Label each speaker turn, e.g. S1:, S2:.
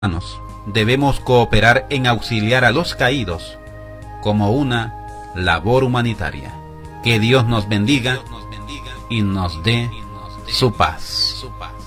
S1: debemos cooperar en auxiliar a los caídos como una labor humanitaria. Que Dios nos bendiga y nos dé su paz.